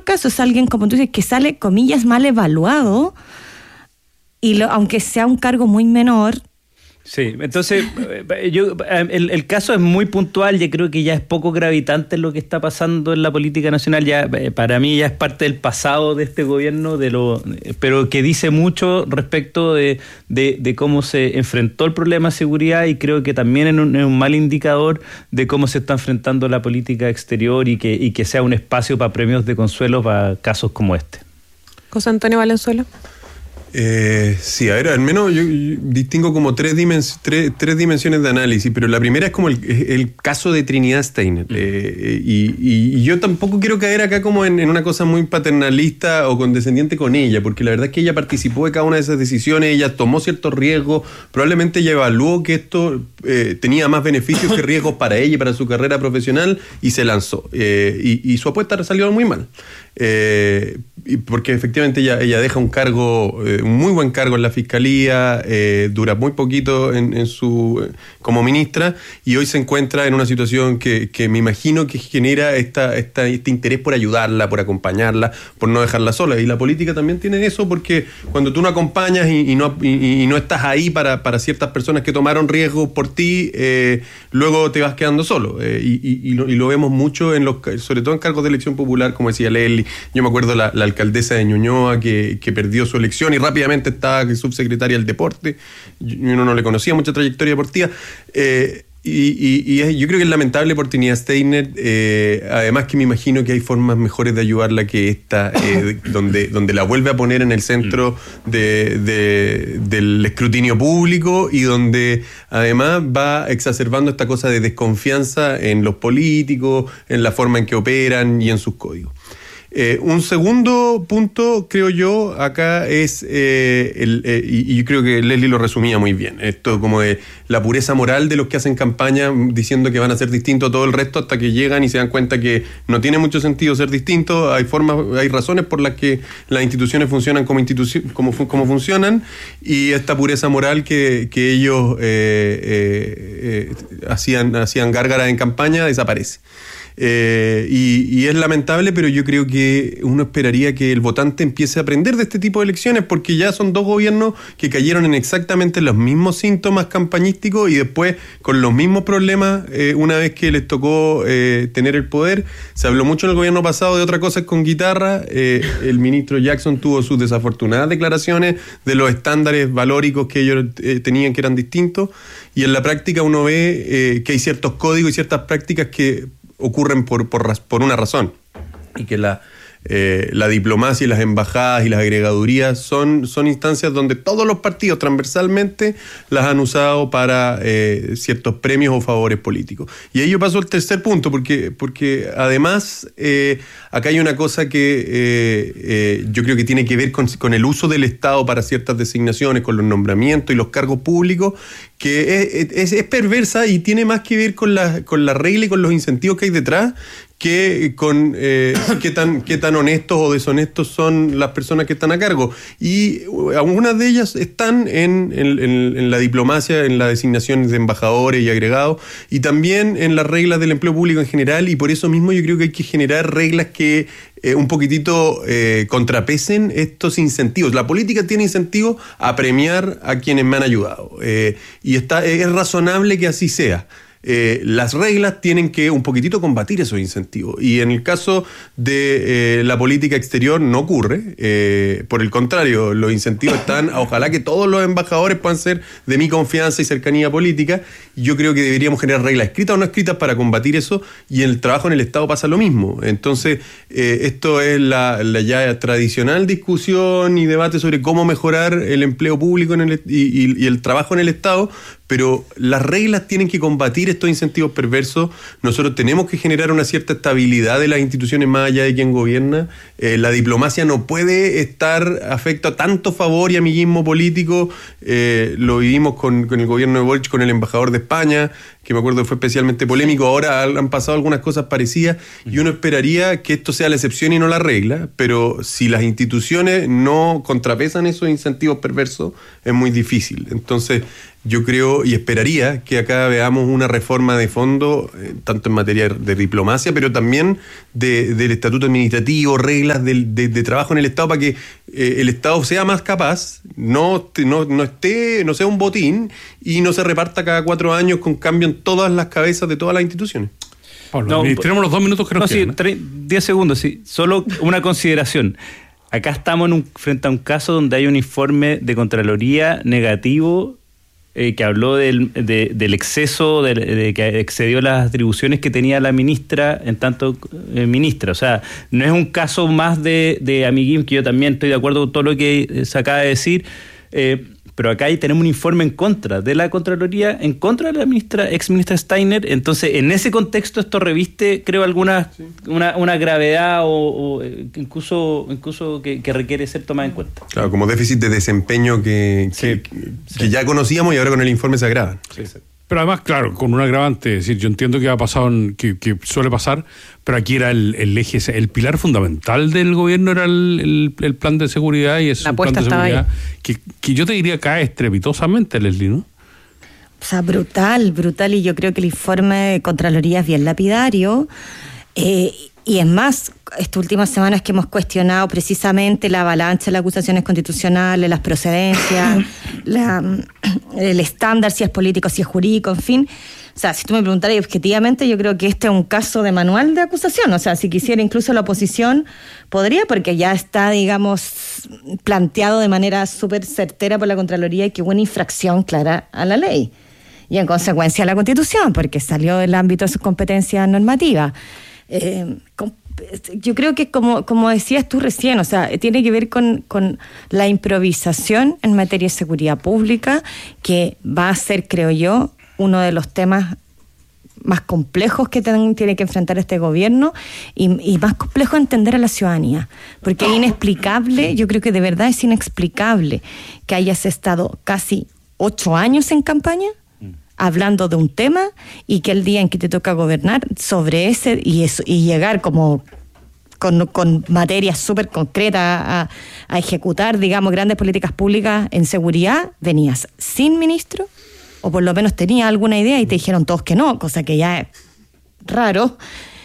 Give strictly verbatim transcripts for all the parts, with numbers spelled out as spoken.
caso es alguien, como tú dices, que sale, comillas, mal evaluado, y lo, aunque sea un cargo muy menor. Sí, entonces yo el, el caso es muy puntual, yo creo que ya es poco gravitante lo que está pasando en la política nacional, ya para mí ya es parte del pasado de este gobierno, de lo, pero que dice mucho respecto de, de, de cómo se enfrentó el problema de seguridad, y creo que también es un, es un mal indicador de cómo se está enfrentando la política exterior, y que, y que sea un espacio para premios de consuelo para casos como este. José Antonio Valenzuela. Eh, sí, a ver, al menos yo, yo distingo como tres, dimens- tres, tres dimensiones de análisis, pero la primera es como el, el caso de Trinidad Steiner. Eh, y, y, y yo tampoco quiero caer acá como en, en una cosa muy paternalista o condescendiente con ella, porque la verdad es que ella participó de cada una de esas decisiones, ella tomó ciertos riesgos, probablemente ella evaluó que esto eh, tenía más beneficios que riesgos para ella y para su carrera profesional, y se lanzó. Eh, y, y su apuesta salió muy mal. Eh, porque efectivamente ella, ella deja un cargo, eh, un muy buen cargo en la fiscalía, eh, dura muy poquito en, en su eh, como ministra, y hoy se encuentra en una situación que, que me imagino que genera esta, esta, este interés por ayudarla, por acompañarla, por no dejarla sola. Y la política también tiene eso, porque cuando tú no acompañas y, y, no, y, y no estás ahí para, para ciertas personas que tomaron riesgos por ti, eh, luego te vas quedando solo. Eh, y, y, y, lo, y lo vemos mucho, en los, sobre todo en cargos de elección popular, como decía Leslie. Yo me acuerdo la, la alcaldesa de Ñuñoa que, que perdió su elección y rápidamente estaba subsecretaria del deporte. Uno no le conocía mucha trayectoria deportiva. Eh, y, y, y es, yo creo que es lamentable por Trinidad Steiner. Eh, además que me imagino que hay formas mejores de ayudarla que esta, eh, donde, donde la vuelve a poner en el centro de, de, del escrutinio público, y donde además va exacerbando esta cosa de desconfianza en los políticos, en la forma en que operan y en sus códigos. Eh, un segundo punto, creo yo, acá es, eh, el, eh, y, y yo creo que Leslie lo resumía muy bien, esto como de la pureza moral de los que hacen campaña diciendo que van a ser distintos a todo el resto, hasta que llegan y se dan cuenta que no tiene mucho sentido ser distintos. Hay formas, hay razones por las que las instituciones funcionan como, instituci- como, como funcionan, y esta pureza moral que, que ellos eh, eh, eh, hacían, hacían gárgaras en campaña desaparece. Eh, y, y es lamentable, pero yo creo que uno esperaría que el votante empiece a aprender de este tipo de elecciones, porque ya son dos gobiernos que cayeron en exactamente los mismos síntomas campañísticos, y después con los mismos problemas eh, una vez que les tocó eh, tener el poder. Se habló mucho en el gobierno pasado de otra cosa con guitarra. Eh, el ministro Jackson tuvo sus desafortunadas declaraciones de los estándares valóricos que ellos eh, tenían, que eran distintos, y en la práctica uno ve eh, que hay ciertos códigos y ciertas prácticas que ocurren por, por, por una razón, y que la, eh, la diplomacia y las embajadas y las agregadurías son, son instancias donde todos los partidos transversalmente las han usado para eh, ciertos premios o favores políticos. Y ahí yo paso al tercer punto, porque, porque además eh, acá hay una cosa que eh, eh, yo creo que tiene que ver con, con el uso del Estado para ciertas designaciones, con los nombramientos y los cargos públicos, que es, es, es perversa y tiene más que ver con la, con la regla y con los incentivos que hay detrás, que con eh, qué tan, qué tan honestos o deshonestos son las personas que están a cargo. Y algunas de ellas están en, en, en la diplomacia, en las designaciones de embajadores y agregados, y también en las reglas del empleo público en general, y por eso mismo yo creo que hay que generar reglas que eh, un poquitito eh, contrapesen estos incentivos. La política tiene incentivos a premiar a quienes me han ayudado, eh, y está, es razonable que así sea. Eh, las reglas tienen que un poquitito combatir esos incentivos, y en el caso de eh, la política exterior no ocurre. Eh, por el contrario, los incentivos están a ojalá que todos los embajadores puedan ser de mi confianza y cercanía política. Yo creo que deberíamos generar reglas escritas o no escritas para combatir eso, y en el trabajo en el Estado pasa lo mismo. Entonces eh, esto es la, la ya tradicional discusión y debate sobre cómo mejorar el empleo público en el, y, y, y el trabajo en el Estado, pero las reglas tienen que combatir estos incentivos perversos. Nosotros tenemos que generar una cierta estabilidad de las instituciones más allá de quien gobierna. Eh, la diplomacia no puede estar afecta a tanto favor y amiguismo político. Eh, lo vivimos con, con el gobierno de Boric, con el embajador de España, que me acuerdo que fue especialmente polémico. Ahora han pasado algunas cosas parecidas, y uno esperaría que esto sea la excepción y no la regla, pero si las instituciones no contrapesan esos incentivos perversos, es muy difícil. Entonces, yo creo y esperaría que acá veamos una reforma de fondo, eh, tanto en materia de diplomacia, pero también de, del estatuto administrativo, reglas del, de, de trabajo en el Estado, para que eh, el Estado sea más capaz, no, no, no esté, no sea un botín y no se reparta cada cuatro años con cambio en todas las cabezas de todas las instituciones. Pablo, no, administremos los dos minutos que nos no, quedan. Sí, tre- diez segundos, sí. Solo una consideración. Acá estamos en un, frente a un caso donde hay un informe de Contraloría negativo eh, que habló del, de, del exceso, de, de que excedió las atribuciones que tenía la ministra en tanto eh, ministra. O sea, no es un caso más de, de amiguismo, que yo también estoy de acuerdo con todo lo que se acaba de decir, eh, pero acá ahí tenemos un informe en contra de la Contraloría, en contra de la ministra, ex ministra Steiner. Entonces, en ese contexto esto reviste, creo, alguna sí. una, una gravedad o, o incluso, incluso que, que requiere ser tomada en cuenta. Claro, como déficit de desempeño que, sí, que, sí. que ya conocíamos y ahora con el informe se agravan. Sí. Pero además, claro, con un agravante, es decir, yo entiendo que ha pasado, en, que, que suele pasar, pero aquí era el, el eje, el pilar fundamental del gobierno era el, el, el plan de seguridad y es la un plan de seguridad que, que yo te diría cae estrepitosamente, Leslie, ¿no? O sea, brutal, brutal, y yo creo que el informe de Contraloría es bien lapidario. Eh, y es más, estas últimas semanas que hemos cuestionado precisamente la avalancha de las acusaciones constitucionales, las procedencias, la, el estándar, si es político, si es jurídico, en fin. O sea, si tú me preguntaras objetivamente, yo creo que este es un caso de manual de acusación. O sea, si quisiera incluso la oposición, podría, porque ya está, digamos, planteado de manera súper certera por la Contraloría y que hubo una infracción clara a la ley. Y en consecuencia a la Constitución, porque salió del ámbito de sus competencias normativas. Eh, yo creo que como, como decías tú recién, o sea, tiene que ver con, con la improvisación en materia de seguridad pública, que va a ser, creo yo, uno de los temas más complejos que ten, tiene que enfrentar este gobierno y, y más complejo entender a la ciudadanía, porque es inexplicable, yo creo que de verdad es inexplicable que hayas estado casi ocho años en campaña hablando de un tema y que el día en que te toca gobernar sobre ese y, eso, y llegar como con, con materias súper concretas a, a ejecutar, digamos, grandes políticas públicas en seguridad, venías sin ministro, o por lo menos tenías alguna idea y te dijeron todos que no, cosa que ya es raro,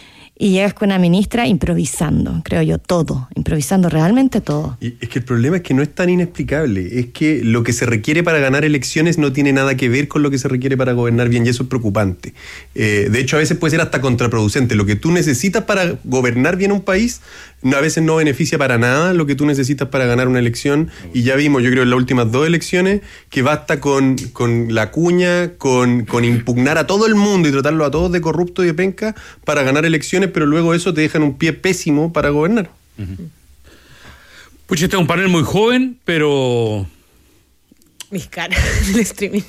y llegas con una ministra improvisando, creo yo, todo, improvisando realmente todo. Y es que el problema es que no es tan inexplicable, es que lo que se requiere para ganar elecciones no tiene nada que ver con lo que se requiere para gobernar bien, y eso es preocupante. Eh, de hecho, a veces puede ser hasta contraproducente. Lo que tú necesitas para gobernar bien un país, a veces no beneficia para nada lo que tú necesitas para ganar una elección, y ya vimos, yo creo, en las últimas dos elecciones, que basta con, con la cuña, con, con impugnar a todo el mundo y tratarlo a todos de corrupto y de penca para ganar elecciones, pero luego eso te deja en un pie pésimo para gobernar. Uh-huh. Pucha, este es un panel muy joven, pero... Mis caras del streaming.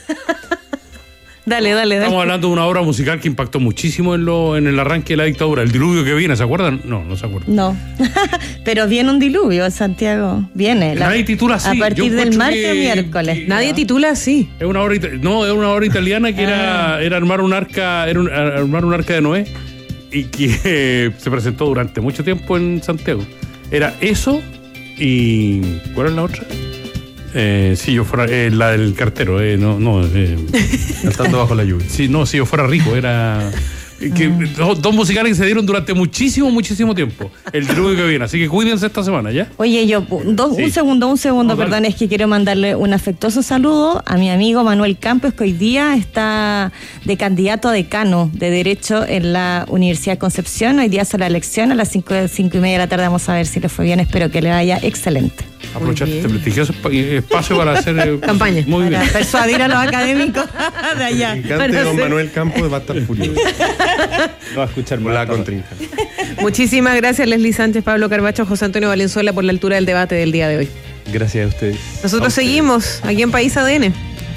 Dale, dale, dale. Estamos hablando de una obra musical que impactó muchísimo en, lo, en el arranque de la dictadura. El diluvio que viene, ¿se acuerdan? No, no se acuerdan. No, pero viene un diluvio, Santiago. Viene. Nadie la, titula así. A partir Yo del martes que, o miércoles. Que, Nadie titula así. Es una obra, no, es una obra italiana que era, era armar un arca, era un, armar un arca de Noé, y que eh, se presentó durante mucho tiempo en Santiago. Era eso y... ¿cuál es la otra? Eh, si yo fuera... Eh, la del cartero, eh, no... no eh, Cantando bajo la lluvia. Sí, no, si yo fuera rico, era... Que, dos, dos musicales que se dieron durante muchísimo, muchísimo tiempo. El diluvio que viene, así que cuídense esta semana, ¿ya? Oye, yo, dos, sí. un segundo, un segundo, no, perdón, es que quiero mandarle un afectuoso saludo a mi amigo Manuel Campos, que hoy día está de candidato a decano de Derecho en la Universidad de Concepción. Hoy día son la elección, a las cinco, cinco y media de la tarde vamos a ver si le fue bien, espero que le vaya excelente. Aprovechar este prestigioso espacio para hacer eh, campaña. Muy para bien. persuadir a los académicos de allá. Me encanta don Manuel Campos, va a estar furioso. No va a escuchar más la contrincante. Muchísimas gracias, Leslie Sánchez, Pablo Carbacho, José Antonio Valenzuela, por la altura del debate del día de hoy. Gracias a ustedes. Nosotros a ustedes. seguimos aquí en País A D N.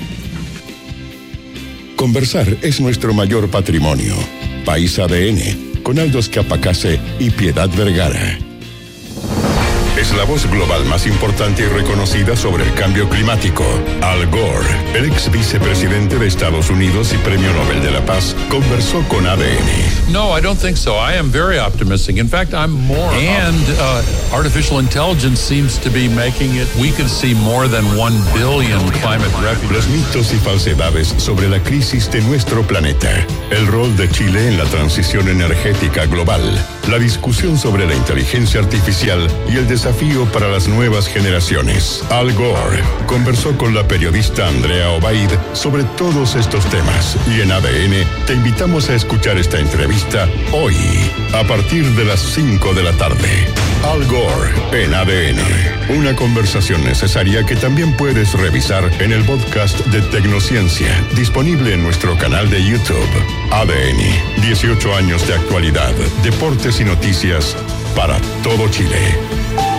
Conversar es nuestro mayor patrimonio. País A D N, con Aldos Capacase y Piedad Vergara. Es la voz global más importante y reconocida sobre el cambio climático. Al Gore, el ex vicepresidente de Estados Unidos y Premio Nobel de la Paz, conversó con A D N. No, I don't think so. I am very optimistic. In fact, I'm more. And uh, artificial intelligence seems to be making it. We could see more than one billion climate refugees. Los mitos y falsedades sobre la crisis de nuestro planeta, el rol de Chile en la transición energética global, la discusión sobre la inteligencia artificial y el desafío para las nuevas generaciones. Al Gore conversó con la periodista Andrea Obaid sobre todos estos temas y en A D N te invitamos a escuchar esta entrevista hoy, a partir de las cinco de la tarde. Al Gore en A D N. Una conversación necesaria que también puedes revisar en el podcast de Tecnociencia, disponible en nuestro canal de YouTube. A D N, dieciocho años de actualidad, deportes y noticias para todo Chile.